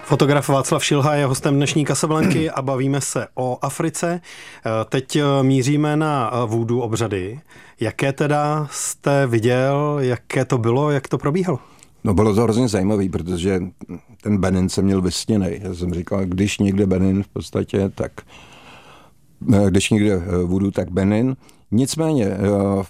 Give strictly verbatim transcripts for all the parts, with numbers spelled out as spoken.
Fotograf Václav Šilha je hostem dnešní Casablanky a bavíme se o Africe. Teď míříme na voodu obřady. Jaké teda jste viděl, jaké to bylo, jak to probíhalo? No bylo to hrozně zajímavý, protože ten Benin se měl vysněnej. Já jsem říkal, když někde Benin v podstatě, tak když někde voodu, tak Benin. Nicméně,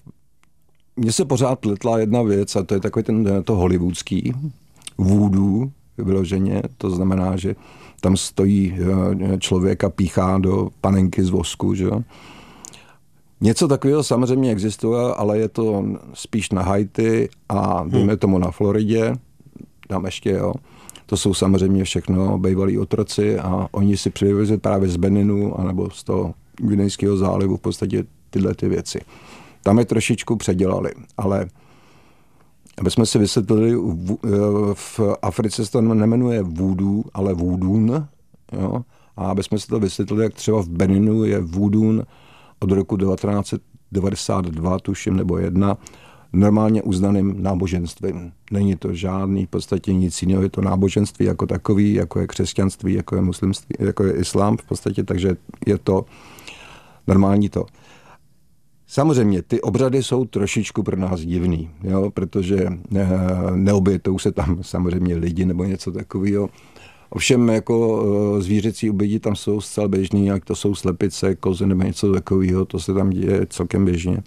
mně se pořád pletla jedna věc a to je takový ten to hollywoodský voodoo vyloženě. To znamená, že tam stojí člověk a píchá do panenky z vosku, že jo. Něco takového samozřejmě existuje, ale je to spíš na Haiti a dejme tomu na Floridě, tam ještě, jo. To jsou samozřejmě všechno bývalí otroci a oni si přivezli právě z Beninu anebo z toho Guinejského zálivu v podstatě tyhle ty věci. Tam je trošičku předělali, ale aby jsme si vysvětlili, v Africe se to nemenuje voodoo, ale voodoo, jo. A aby jsme si to vysvětlili, jak třeba v Beninu je voodoo od roku devatenáct set devadesát dva, tuším, nebo jedna, normálně uznaným náboženstvím. Není to žádný v podstatě nic jiného, je to náboženství jako takový, jako je křesťanství, jako je muslimství, jako je islám v podstatě, takže je to normální to. Samozřejmě, ty obřady jsou trošičku pro nás divný, jo, protože neobětou se tam samozřejmě lidi nebo něco takového. Ovšem jako zvířecí oběti tam jsou zcela běžný, jak to jsou slepice, kozy nebo něco takového, to se tam děje celkem běžně.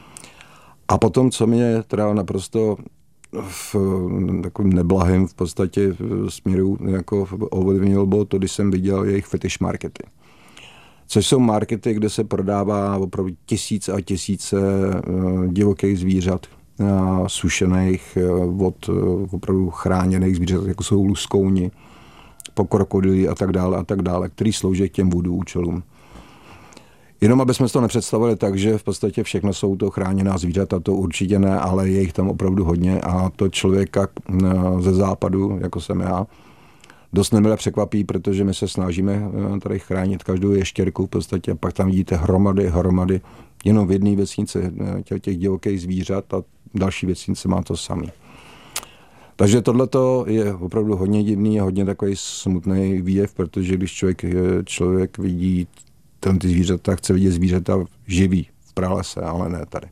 A potom, co mě teda naprosto v takovým neblahým v podstatě v směru jako ovlivnilo, bylo to, když jsem viděl jejich fetish markety. Což jsou markety, kde se prodává opravdu tisíce a tisíce divokých zvířat, sušených od opravdu chráněných zvířat, jako jsou luskouni, po krokodily a tak dále a tak dále, který slouží k těm voodoo účelům. Jenom aby jsme si to nepředstavili tak, že v podstatě všechno jsou to chráněná zvířata, to určitě ne, ale je jich tam opravdu hodně a to člověka ze západu, jako jsem já, dost nemile překvapí, protože my se snažíme tady chránit každou ještěrku v podstatě a pak tam vidíte hromady, hromady, jenom v jedné vesnici těch, těch divokých zvířat a další vesnice má to samý. Takže tohleto je opravdu hodně divný a hodně takový smutný výjev, protože když člověk, člověk vidí ten ty zvířata, chce vidět zvířata živý v pralese, ale ne tady.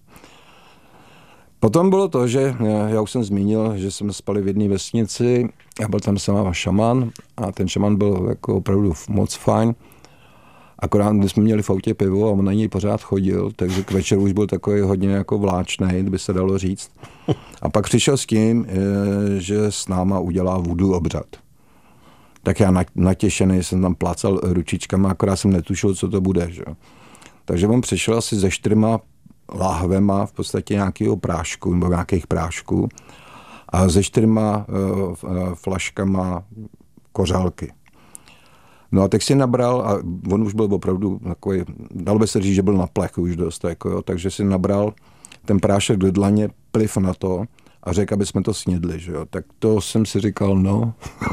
Potom bylo to, že já už jsem zmínil, že jsme spali v jedné vesnici a byl tam sama šaman a ten šaman byl jako opravdu moc fajn. Akorát, když jsme měli v autě pivo a on na něj pořád chodil, takže k večeru už byl takový hodně jako vláčnej, by se dalo říct. A pak přišel s tím, že s náma udělá voodoo obřad. Tak já natěšený jsem tam plácal ručičkama, akorát jsem netušil, co to bude. Že? Takže on přišel asi se čtyřma láhvema v podstatě nějakého prášku, nebo nějakých prášků a se čtyřma uh, flaškama kořálky. No a teď si nabral, a on už byl opravdu takový, dalo by se říct, že byl na plechu už dost, jako jo, takže si nabral ten prášek do dlaně, pliv na to a řekl, aby jsme to snědli, že jo. Tak to jsem si říkal, no,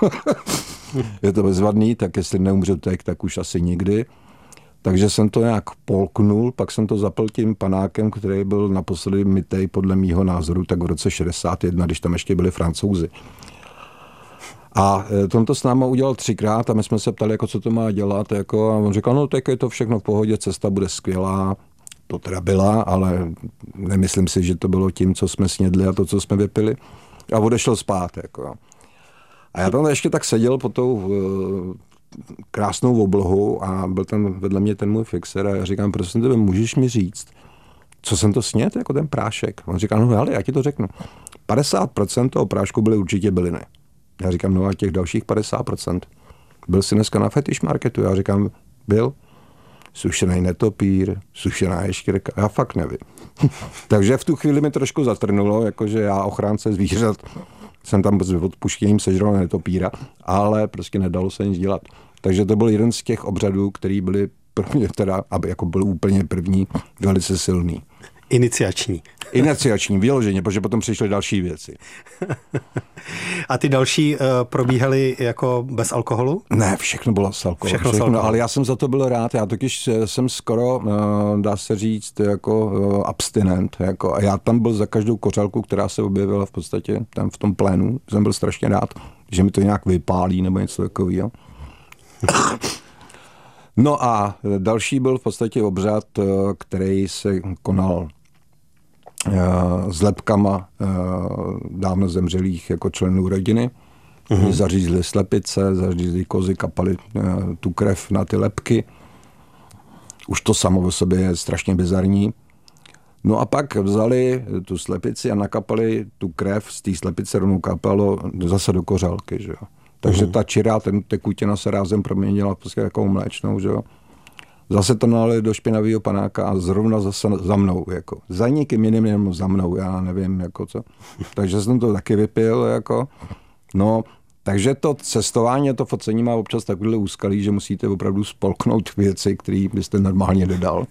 je to bezvadný, tak jestli neumřu teď, tak už asi nikdy. Takže jsem to nějak polknul, pak jsem to zapil tím panákem, který byl naposledy mytej podle mýho názoru, tak v roce šedesát jedna, když tam ještě byli Francouzi. A on to s náma udělal třikrát a my jsme se ptali, jako, co to má dělat. Jako, a on říkal, no tak je to všechno v pohodě, cesta bude skvělá. To teda byla, ale nemyslím si, že to bylo tím, co jsme snědli a to, co jsme vypili. A odešel spát. Jako. A já tam ještě tak seděl pod tou uh, krásnou oblohou a byl tam vedle mě ten můj fixer a já říkám, prosím tebe, můžeš mi říct, co jsem to snědl, jako ten prášek? On říká, no hele, já ti to řeknu. padesát procent toho prášku byly určitě byliny. Já říkám, no a těch dalších padesát procent. Byl jsi dneska na fetish marketu? Já říkám, byl. Sušený netopír, sušená ještěrka, já fakt nevím. Takže v tu chvíli mi trošku zatrnulo, jakože já ochránce zvířat jsem tam s odpuštěním sežral netopíra, ale prostě nedalo se nic dělat. Takže to byl jeden z těch obřadů, který byly pro mě teda, aby jako byl úplně první, velice silný. Iniciační. Iniciační, vyloženě, protože potom přišly další věci. A ty další uh, probíhaly jako bez alkoholu? Ne, všechno bylo s alkoholem. Všechno, všechno, všechno, ale já jsem za to byl rád. Já totiž jsem skoro, uh, dá se říct, jako uh, abstinent. Jako, a já tam byl za každou kořalku, která se objevila v podstatě tam v tom plénu. Jsem byl strašně rád, že mi to nějak vypálí nebo něco takového. No a další byl v podstatě obřad, který se konal s lebkama dávno zemřelých jako členů rodiny. Uhum. Zařízli slepice, zařízli kozy, kapali tu krev na ty lebky. Už to samo o sobě je strašně bizarní. No a pak vzali tu slepici a nakapali tu krev z té slepice, rovnou kapalo zase do kořálky, že jo. Takže uhum. ta čirá, ten tekutina se rázem proměnila prostě jako mléčnou, že jo. Zase to nalili do špinavého panáka a zrovna zase za mnou, jako. Za nikým jiným, jenom za mnou, já nevím, jako co. Takže jsem to taky vypil, jako. No, takže to cestování, to focení má občas takovýhle úskalí, že musíte opravdu spolknout věci, které byste normálně dodal.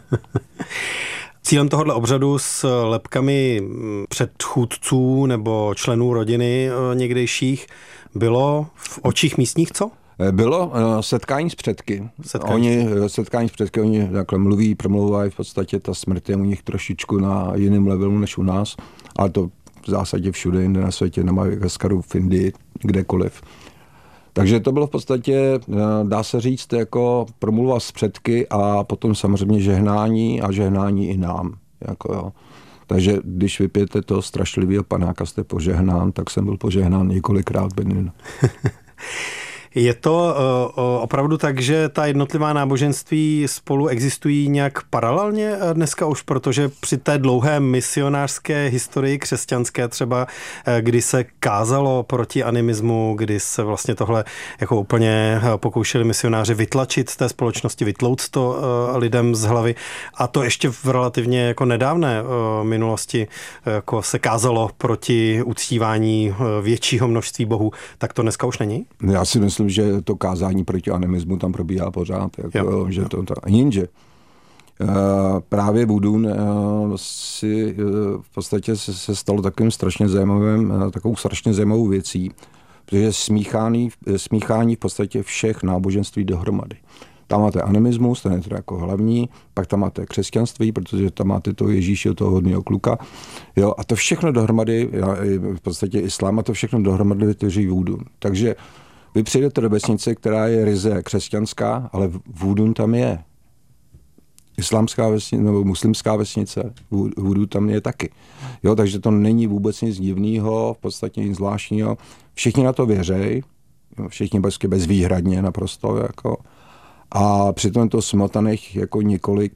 Cílem tohohle obřadu s lebkami předchůdců nebo členů rodiny někdejších bylo v očích místních co? Bylo setkání s předky. Setkání. Oni, setkání s předky, oni takhle mluví, promlouvají, v podstatě ta smrt je u nich trošičku na jiném levelu než u nás, ale to v zásadě všude jinde na světě, na Madagaskaru, v Indii, kdekoliv. Takže to bylo v podstatě, dá se říct, jako promluva s předky a potom samozřejmě žehnání a žehnání i nám. Jako jo. Takže když vypijete toho strašlivého panáka, jste požehnán, tak jsem byl požehnán několikrát Benin. Je to uh, opravdu tak, že ta jednotlivá náboženství spolu existují nějak paralelně dneska už, protože při té dlouhé misionářské historii křesťanské třeba, kdy se kázalo proti animismu, kdy se vlastně tohle jako úplně pokoušeli misionáři vytlačit z té společnosti, vytlouct to uh, lidem z hlavy, a to ještě v relativně jako nedávné uh, minulosti jako se kázalo proti uctívání většího množství bohů, tak to dneska už není? Já si myslím, že to kázání proti animismu tam probíhá pořád. Jako, že to, to, jinže uh, právě voodoo uh, si uh, v podstatě se, se stalo takovým strašně zajímavým, uh, takovou strašně zajímavou věcí, protože smíchání, smíchání v podstatě všech náboženství dohromady. Tam máte animismus, ten je teda jako hlavní, pak tam máte křesťanství, protože tam máte toho Ježíše, toho hodného kluka. Jo, a to všechno dohromady, v podstatě islám, a to všechno dohromady vytvoří voodoo. Takže vy přijdete do vesnice, která je ryze křesťanská, ale voodoo tam je. Islámská vesnice nebo muslimská vesnice, voodoo tam je taky. Jo, takže to není vůbec nic divného, v podstatě nic zvláštního. Všichni na to věří, všichni bezvýhradně naprosto, jako. A přitom to smotaných jako několik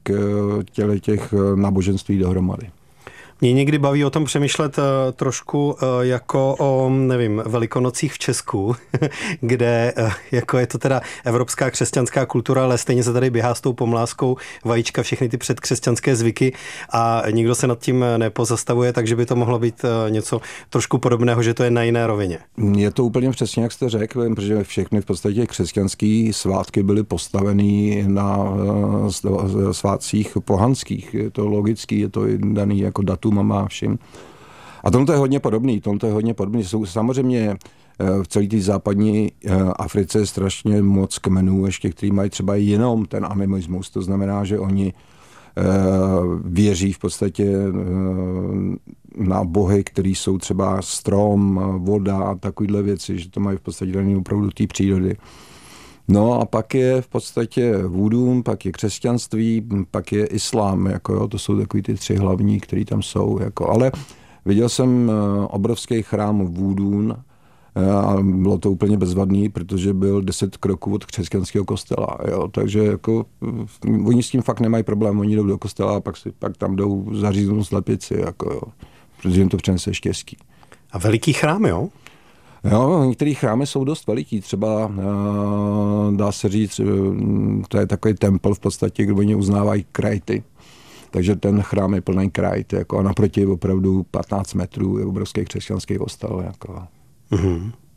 těch náboženství dohromady. Mě někdy baví o tom přemýšlet uh, trošku uh, jako o, nevím, Velikonocích v Česku, kde uh, jako je to teda evropská křesťanská kultura, ale stejně se tady běhá s tou pomláskou vajíčka, všechny ty předkřesťanské zvyky a nikdo se nad tím nepozastavuje, takže by to mohlo být uh, něco trošku podobného, že to je na jiné rovině. Je to úplně přesně, jak jste řekl, protože všechny v podstatě křesťanské svátky byly postaveny na uh, svátcích pohanských. Je to logický, je to daný jako datum má všim. A tomto je hodně podobný, tomto je hodně podobný. Jsou samozřejmě v celé té západní Africe je strašně moc kmenů, ještě, který mají třeba jenom ten animismus. To znamená, že oni věří v podstatě na bohy, který jsou třeba strom, voda a takovýhle věci, že to mají v podstatě daný opravdu té přírody. No a pak je v podstatě voodoo, pak je křesťanství, pak je islám, jako jo, to jsou takový ty tři hlavní, který tam jsou, jako, ale viděl jsem obrovský chrám voodoo a bylo to úplně bezvadný, protože byl deset kroků od křesťanského kostela, jo, takže jako oni s tím fakt nemají problém, oni jdou do kostela a pak, si, pak tam jdou zaříznout slepici, jako jo, protože jim to přinese štěstí. A veliký chrám, jo? Jo, některé chrámy jsou dost veliký, třeba dá se říct, to je takový tempel v podstatě, kde oni uznávají krajty, takže ten chrám je plný krajt, jako, a naproti je opravdu patnáct metrů, je obrovský křesťanský kostel. Jako. Mm-hmm.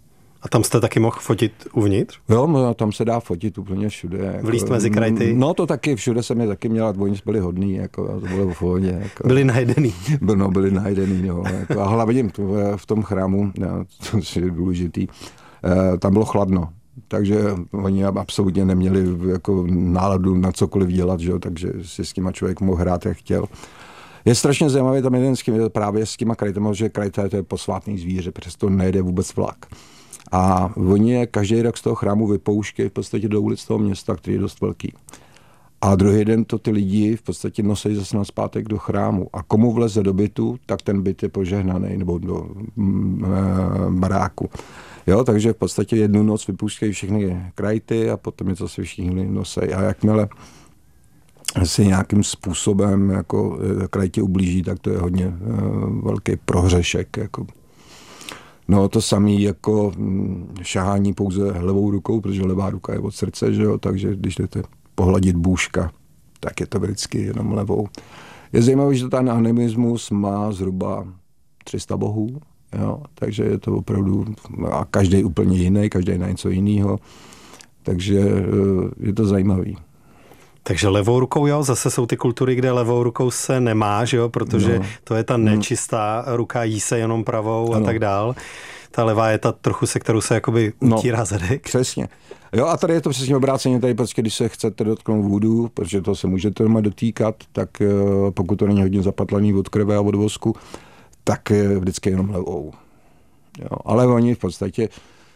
A tam jste taky mohl fotit uvnitř? Jo, tam se dá fotit úplně všude. Jako, vlíst mezi krajty? No to taky, všude jsem je taky měl a oni byli hodný, jako, to bylo v pohodě. Jako, byli najdený. No, byli najdený, jo. Jako, a hlavně v tom chrámu, no, to je důležitý, tam bylo chladno. Takže oni absolutně neměli jako náladu na cokoliv dělat, že? Takže si s těma člověk mohl hrát, jak chtěl. Je strašně zajímavý tam jeden s tím, právě s těma krajtama, že krajta to je posvátný zvíře, přesto nejde vůbec vlak. A oni je každý rok z toho chrámu vypouštějí v podstatě do ulic toho města, který je dost velký. A druhý den to ty lidi v podstatě nosí zase nazpátek do chrámu. A komu vleze do bytu, tak ten byt je požehnaný, nebo do baráku. Jo, takže v podstatě jednu noc vypouštějí všechny krajty a potom je zase všichni nosí. A jakmile si nějakým způsobem jako krajtě ublíží, tak to je hodně uh, velký prohřešek. Jako. No to samé jako šahání pouze levou rukou, protože levá ruka je od srdce, že jo? Takže když jdete pohladit bůžka, tak je to vždycky jenom levou. Je zajímavé, že ten animismus má zhruba tři sta bohů, jo? Takže je to opravdu, a každý úplně jiný, každý na něco jiného, takže je to zajímavý. Takže levou rukou, jo, zase jsou ty kultury, kde levou rukou se nemá, že jo, protože no. to je ta nečistá ruka, jí se jenom pravou ano. a tak dál. Ta levá je ta trochu, se kterou se jakoby utírá no, zadek. Přesně. Jo, a tady je to přesně obráceně, tady prostě, když se chcete dotknout vůdu, protože to se můžete doma dotýkat, tak pokud to není hodně zapatlaný od krve a od vosku, tak je vždycky jenom levou. Jo, ale oni v podstatě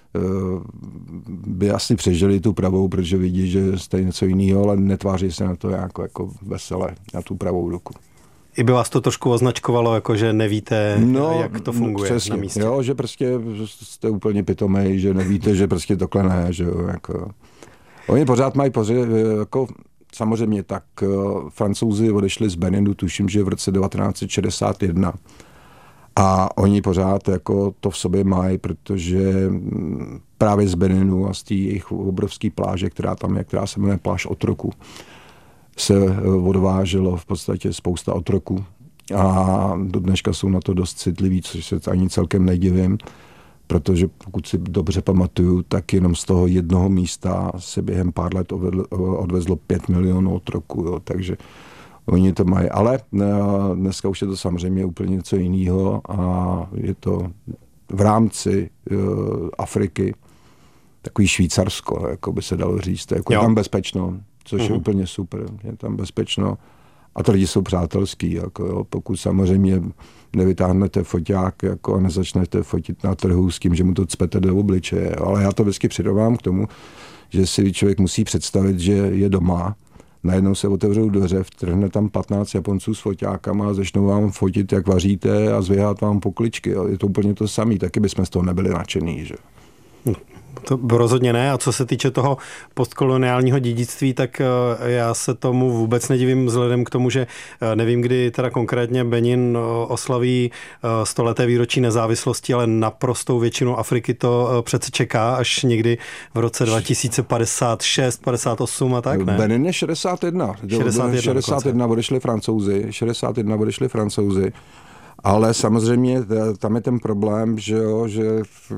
by asi přežili tu pravou, protože vidí, že jste něco jiného, ale netváří se na to jako, jako veselé, na tu pravou ruku. I by vás to trošku označkovalo, jako že nevíte, no, jak to funguje přesně, na místě. Jo, že prostě jste úplně pitomej, že nevíte, že prostě tohle ne, že jo, jako. Oni pořád mají pořád, jako samozřejmě tak Francouzi odešli z Beninu, tuším, že v roce devatenáct set šedesát jedna. A oni pořád jako to v sobě mají, protože právě z Beninu a z té jejich obrovské pláže, která tam je, která se jmenuje pláž otroku, se odváželo v podstatě spousta otroků. A do dneška jsou na to dost citliví, což se ani celkem nedivím, protože pokud si dobře pamatuju, tak jenom z toho jednoho místa se během pár let odvezlo pět milionů otroků, jo, takže oni to mají, ale dneska už je to samozřejmě úplně něco jiného a je to v rámci uh, Afriky takový Švýcarsko, jako by se dalo říct. Jako je tam bezpečno, což uh-huh. je úplně super. Je tam bezpečno a ty lidi jsou přátelský. Jako, jo. Pokud samozřejmě nevytáhnete foťák jako, a nezačnete fotit na trhu s tím, že mu to cpete do obličeje. Ale já to vždycky přidávám k tomu, že si člověk musí představit, že je doma. Najednou se otevřou dveře, vtrhne tam patnáct Japonců s foťákama a začnou vám fotit, jak vaříte a zvěhat vám pokličky. Jo. Je to úplně to samé, taky bychom z toho nebyli nadšený. Že? To rozhodně ne. A co se týče toho postkoloniálního dědictví, tak já se tomu vůbec nedivím vzhledem k tomu, že nevím, kdy teda konkrétně Benin oslaví stoleté výročí nezávislosti, ale naprostou většinu Afriky to přece čeká až někdy v roce dva tisíce padesát šest, padesát osm a tak, ne? Benin je šedesát jedna. šedesát jedna, šedesát jedna odešli Francouzi, šedesát jedna odešli Francouzi. Ale samozřejmě tam je ten problém, že jo, že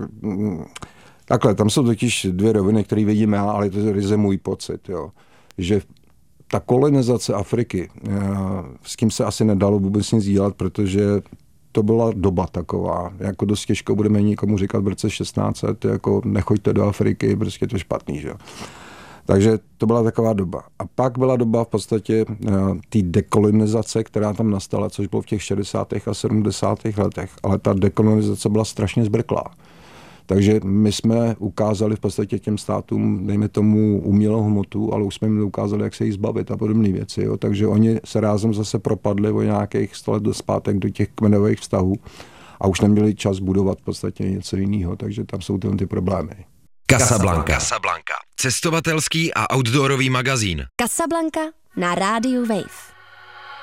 takhle, tam jsou totiž dvě roviny, které vidíme, ale to je ryze můj pocit, jo. Že ta kolonizace Afriky, s tím se asi nedalo vůbec nic dělat, protože to byla doba taková, jako dost těžko budeme nikomu říkat v roce šestnáct set, jako nechoďte do Afriky, prostě to je špatný, že jo. Takže to byla taková doba. A pak byla doba v podstatě té dekolonizace, která tam nastala, což bylo v těch šedesátých a sedmdesátých letech, ale ta dekolonizace byla strašně zbrklá. Takže my jsme ukázali v podstatě těm státům, dejme tomu, umělou hmotu, ale už jsme jim ukázali, jak se jí zbavit a podobné věci. Jo. Takže oni se rázem zase propadli o nějakých sto let zpátek do těch kmenových vztahů a už neměli čas budovat v podstatě něco jiného, takže tam jsou ty, ty problémy. Casablanca. Casablanca. Cestovatelský a outdoorový magazín. Casablanca na rádiu Wave.